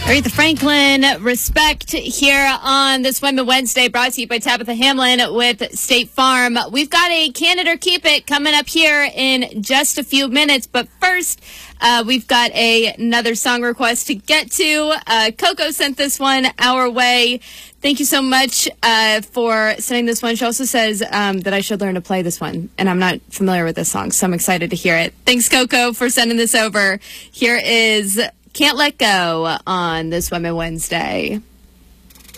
Aretha Franklin, Respect, here on this Women Wednesday, brought to you by Tabitha Hamlin with State Farm. We've got a Can It or Keep It coming up here in just a few minutes, but first, we've got another song request to get to. Coco sent this one our way. Thank you so much for sending this one. She also says that I should learn to play this one, and I'm not familiar with this song, so I'm excited to hear it. Thanks, Coco, for sending this over. Here is Can't Let Go on this Women Wednesday.